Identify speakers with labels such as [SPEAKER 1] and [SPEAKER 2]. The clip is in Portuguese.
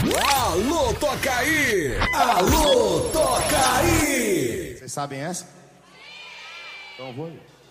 [SPEAKER 1] Alô, toca aí! Alô, toca aí!
[SPEAKER 2] Vocês sabem essa? Então eu vou.